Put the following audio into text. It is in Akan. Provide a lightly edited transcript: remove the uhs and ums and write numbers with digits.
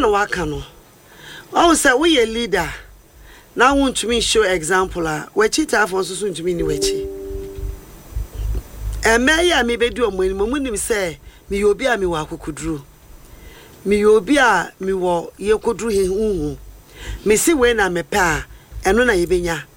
na waka no oh say we a leader now want to me show example we chita for so to me ni wechi e me ya me bedu omo nim say me obi a me wa akokuduru me obi a me wo ye koduru he hu me si we na me pa eno na ye benya